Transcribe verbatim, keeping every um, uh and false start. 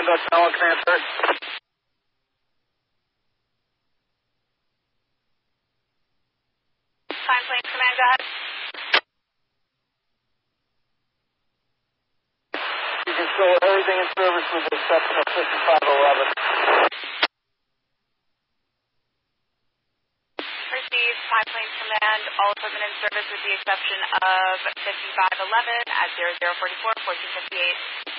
Southwest Tower, Command third. Time Planes Command, go ahead. You can show everything in service with the exception of fifty-five eleven. Received, Time Planes Command, all equipment in service with the exception of fifty-five eleven at zero zero four four, fourteen fifty-eight.